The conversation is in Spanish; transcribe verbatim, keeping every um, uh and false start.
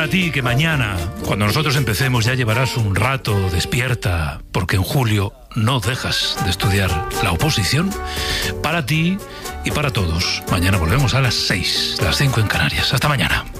para ti, que mañana, cuando nosotros empecemos, ya llevarás un rato despierta, porque en julio no dejas de estudiar la oposición. Para ti y para todos. Mañana volvemos a las seis, las cinco en Canarias. Hasta mañana.